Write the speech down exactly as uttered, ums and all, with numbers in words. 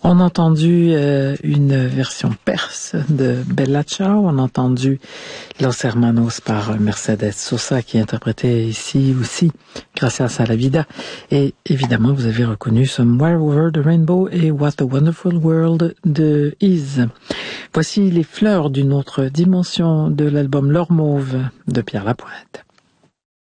On a entendu euh, une version perse de Bella Ciao, on a entendu Los Hermanos par Mercedes Sosa qui interprétait ici aussi Gracias a la Vida. Et évidemment, vous avez reconnu Somewhere Over the Rainbow et What a Wonderful World de Is. Voici les fleurs d'une autre dimension de l'album L'Or Mauve de Pierre Lapointe.